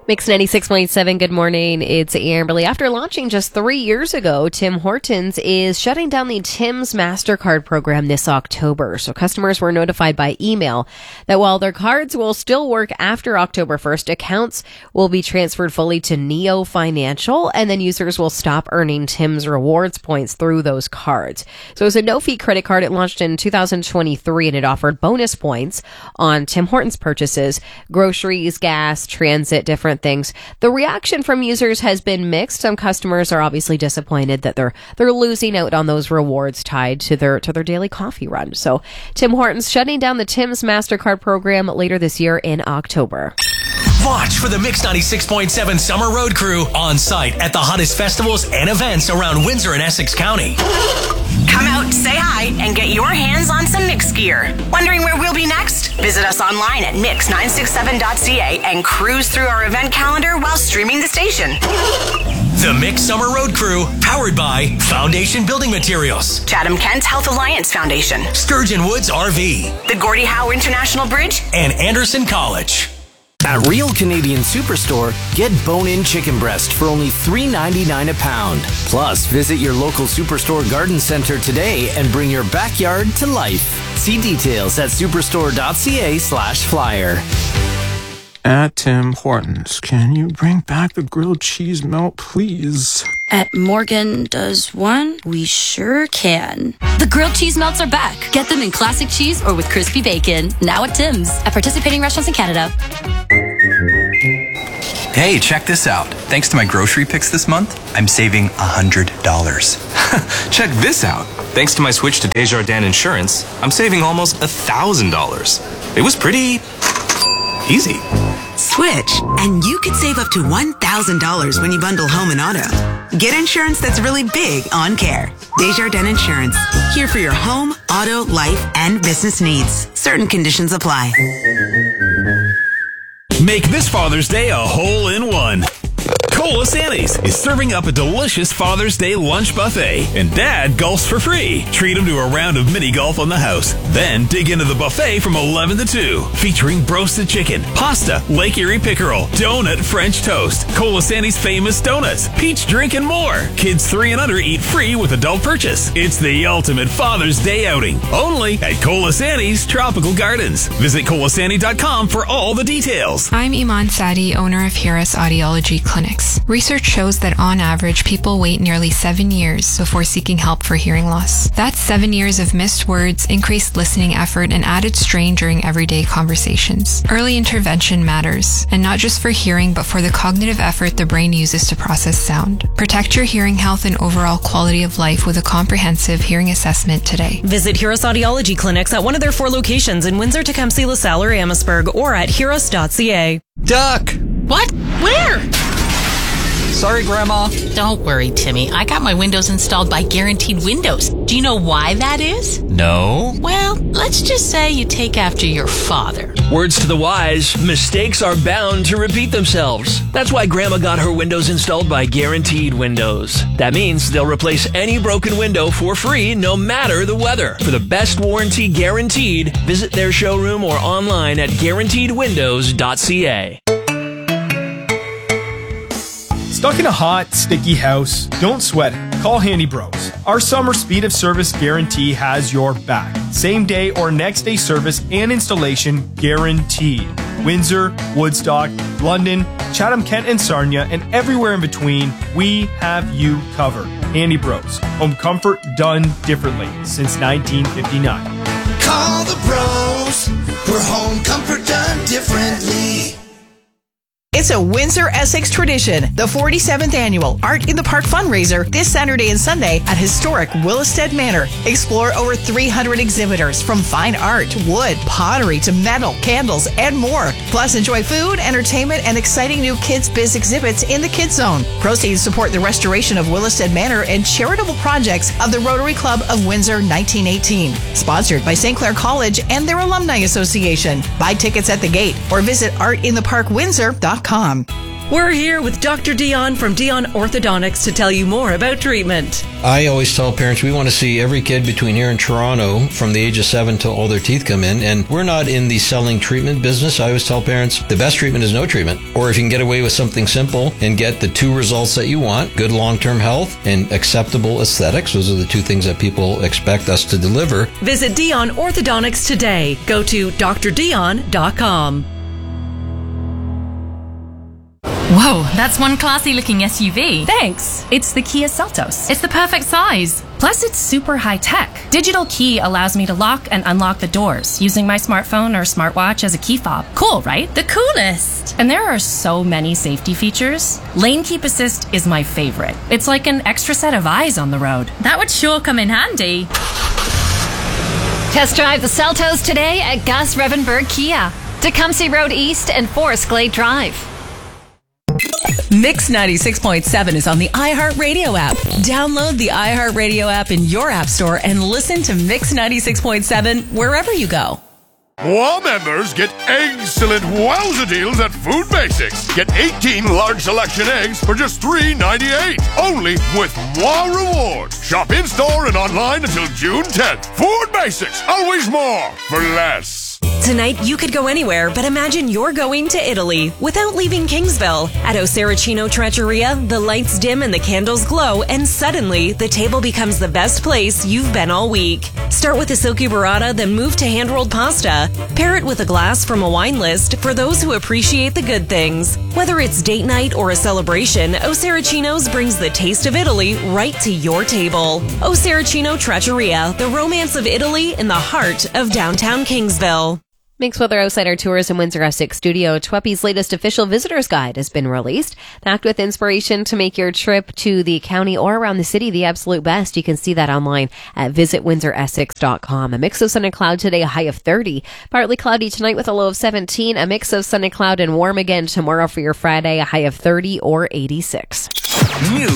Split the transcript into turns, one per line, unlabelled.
Mix 96.7, good morning. It's Amberly. After launching just 3 years ago, Tim Hortons is shutting down the Tim's MasterCard program this October. So customers were notified by email that while their cards will still work after October 1st, accounts will be transferred fully to Neo Financial, and then users will stop earning Tim's rewards points through those cards. So it's a no-fee credit card. It launched in 2023, and it offered bonus points on Tim Hortons purchases, groceries, gas, transit, different things. The reaction from users has been mixed. Some customers are obviously disappointed that they're losing out on those rewards tied to their daily coffee run. So Tim Hortons shutting down the Tim's MasterCard program later this year in October.
Watch for the Mix 96.7 Summer Road Crew on site at the hottest festivals and events around Windsor and Essex County.
Come out, say hi, and get your hands on some Mix gear. Wondering where we'll be next? Visit us online at mix967.ca and cruise through our event calendar while streaming the station.
The Mix Summer Road Crew, powered by Foundation Building Materials,
Chatham-Kent Health Alliance Foundation,
Sturgeon Woods RV,
the Gordie Howe International Bridge,
and Anderson College.
At Real Canadian Superstore, get bone-in chicken breast for only $3.99 a pound. Plus, visit your local Superstore garden center today and bring your backyard to life. See details at superstore.ca/flyer.
At Tim Hortons, can you bring back the grilled cheese melt, please?
At Morgan Does One, we sure can.
The grilled cheese melts are back. Get them in classic cheese or with crispy bacon. Now at Tim's. At participating restaurants in Canada.
Hey, check this out. Thanks to my grocery picks this month, I'm saving $100.
Check this out. Thanks to my switch to Desjardins Insurance, I'm saving almost $1,000. It was pretty easy.
Switch, and you could save up to $1,000 when you bundle home and auto. Get insurance that's really big on care. Desjardins Insurance, here for your home, auto, life, and business needs. Certain conditions apply.
Make this Father's Day a hole-in-one. Colasantes is serving up a delicious Father's Day lunch buffet, and Dad golfs for free. Treat him to a round of mini golf on the house. Then dig into the buffet from 11 to 2, featuring roasted chicken, pasta, Lake Erie pickerel, donut French toast, Colasantes famous donuts, peach drink, and more. Kids 3 and under eat free with adult purchase. It's the ultimate Father's Day outing, only at Colasantes Tropical Gardens. Visit colasantes.com for all the details.
I'm Iman Sadi, owner of Hiras Audiology Clinics. Research shows that on average, people wait nearly 7 years before seeking help for hearing loss. That's 7 years of missed words, increased listening effort, and added strain during everyday conversations. Early intervention matters, and not just for hearing, but for the cognitive effort the brain uses to process sound. Protect your hearing health and overall quality of life with a comprehensive hearing assessment today.
Visit Hiras Audiology Clinics at one of their 4 locations in Windsor, Tecumseh, LaSalle, or Amherstburg, or at hiras.ca.
Duck!
What? Where?
Sorry, Grandma.
Don't worry, Timmy. I got my windows installed by Guaranteed Windows. Do you know why that is?
No.
Well, let's just say you take after your father.
Words to the wise, mistakes are bound to repeat themselves. That's why Grandma got her windows installed by Guaranteed Windows. That means they'll replace any broken window for free, no matter the weather. For the best warranty guaranteed, visit their showroom or online at guaranteedwindows.ca.
Stuck in a hot, sticky house? Don't sweat it. Call Handy Bros. Our summer speed of service guarantee has your back. Same day or next day service and installation guaranteed. Windsor, Woodstock, London, Chatham-Kent and Sarnia, and everywhere in between, we have you covered. Handy Bros. Home comfort done differently since 1959.
Call the bros. We're home comfort done differently.
It's a Windsor Essex tradition, the 47th annual Art in the Park fundraiser this Saturday and Sunday at historic Willisted Manor. Explore over 300 exhibitors from fine art, wood, pottery to metal, candles, and more. Plus, enjoy food, entertainment, and exciting new Kids Biz exhibits in the Kids Zone. Proceeds support the restoration of Willisted Manor and charitable projects of the Rotary Club of Windsor 1918. Sponsored by St. Clair College and their Alumni Association. Buy tickets at the gate or visit artintheparkwindsor.com.
We're here with Dr. Dion from Dion Orthodontics to tell you more about treatment.
I always tell parents we want to see every kid between here and Toronto from the age of 7 till all their teeth come in, and we're not in the selling treatment business. I always tell parents the best treatment is no treatment, or if you can get away with something simple and get the 2 results that you want, good long-term health and acceptable aesthetics. Those are the 2 things that people expect us to deliver.
Visit Dion Orthodontics today. Go to drdion.com.
Whoa, that's one classy looking SUV. Thanks. It's the Kia Seltos. It's the perfect size. Plus, it's super high tech. Digital key allows me to lock and unlock the doors using my smartphone or smartwatch as a key fob. Cool, right? The coolest. And there are so many safety features. Lane Keep Assist is my favorite. It's like an extra set of eyes on the road. That would sure come in handy.
Test drive the Seltos today at Gus Revenberg Kia, Tecumseh Road East and Forest Glade Drive.
Mix 96.7 is on the iHeartRadio app. Download the iHeartRadio app in your app store and listen to Mix 96.7 wherever you go.
WOW members get excellent wowza deals at Food Basics. Get 18 large selection eggs for just $3.98. Only with WOW Rewards. Shop in-store and online until June 10th. Food Basics. Always more for less.
Tonight, you could go anywhere, but imagine you're going to Italy without leaving Kingsville. At Oseracino Trattoria, the lights dim and the candles glow, and suddenly, the table becomes the best place you've been all week. Start with a silky burrata, then move to hand-rolled pasta. Pair it with a glass from a wine list for those who appreciate the good things. Whether it's date night or a celebration, Oseracino's brings the taste of Italy right to your table. Oseracino Trattoria, the romance of Italy in the heart of downtown Kingsville.
Mixed Weather Outsider Tours in Windsor Essex Studio. Chweppy's latest official visitor's guide has been released. Packed with inspiration to make your trip to the county or around the city the absolute best. You can see that online at visitwindsoressex.com. A mix of sun and cloud today, a high of 30. Partly cloudy tonight with a low of 17. A mix of sun and cloud and warm again tomorrow for your Friday, a high of 30 or 86.
New